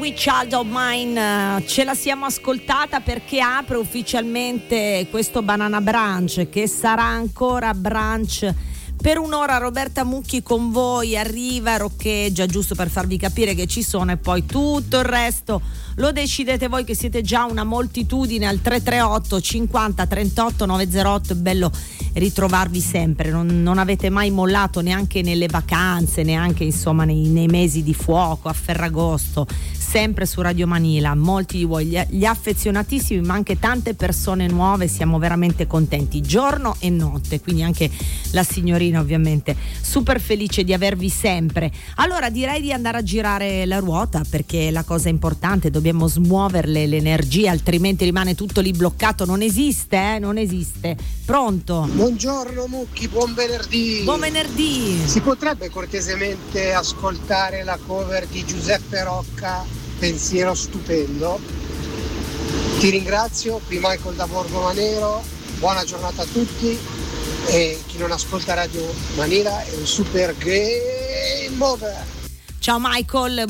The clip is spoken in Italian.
We Child of Mine, ce la siamo ascoltata perché apre ufficialmente questo Banana Brunch, che sarà ancora brunch per un'ora. Roberta Mucchi con voi, arriva, roccheggia, giusto per farvi capire che ci sono, e poi tutto il resto lo decidete voi, che siete già una moltitudine al 338 50 38 908. È bello ritrovarvi sempre, non avete mai mollato neanche nelle vacanze, neanche insomma nei mesi di fuoco, a Ferragosto, sempre su Radio Manila. Molti di voi, gli affezionatissimi, ma anche tante persone nuove, siamo veramente contenti giorno e notte, quindi anche la signorina ovviamente super felice di avervi sempre. Allora direi di andare a girare la ruota, perché la cosa importante, dobbiamo smuoverle le energie, altrimenti rimane tutto lì bloccato. Non esiste, non esiste. Pronto? Buongiorno Mucchi, buon venerdì. Buon venerdì. Si potrebbe cortesemente ascoltare la cover di Giuseppe Rocca, Pensiero stupendo? Ti ringrazio, qui Michael da Borgo Manero, buona giornata a tutti, e chi non ascolta Radio Manila è un super game over. Ciao Michael,